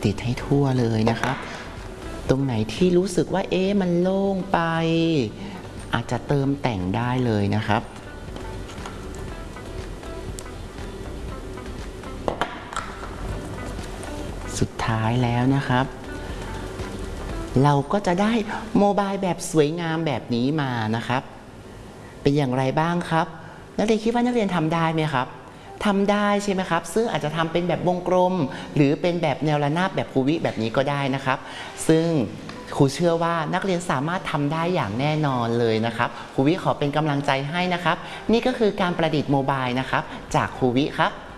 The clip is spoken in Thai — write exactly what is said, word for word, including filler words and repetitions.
ติดให้ทั่วเลยนะครับตรงไหนที่รู้สึกว่าเอ๊ะมันโล่งไปอาจจะเติมแต่งได้เลยนะครับสุดท้ายแล้วนะครับเราก็จะได้โมบายแบบสวยงามแบบนี้มานะครับเป็นอย่างไรบ้างครับนักเรียนคิดว่านักเรียนทำได้ไหมครับทำได้ใช่ไหมครับซึ่งอาจจะทำเป็นแบบวงกลมหรือเป็นแบบแนวระนาบแบบครูวิแบบนี้ก็ได้นะครับซึ่งครูเชื่อว่านักเรียนสามารถทำได้อย่างแน่นอนเลยนะครับครูวิขอเป็นกำลังใจให้นะครับนี่ก็คือการประดิษฐ์โมบายนะครับจากครูวิครับ